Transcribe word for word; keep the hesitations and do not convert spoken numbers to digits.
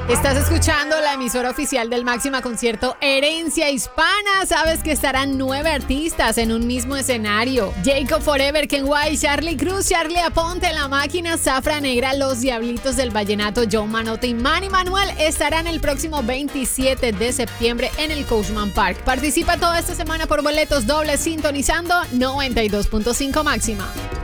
Estás escuchando la emisora oficial del Máxima Concierto Herencia Hispana. Sabes que estarán nueve artistas en un mismo escenario. Jacob Forever, Ken White, Charlie Cruz, Charlie Aponte, La Máquina, Zafra Negra, Los Diablitos del Vallenato, John Manote y Manny Manuel estarán el próximo veintisiete de septiembre en el Coachman Park. Participa toda esta semana por boletos dobles sintonizando noventa y dos punto cinco Máxima.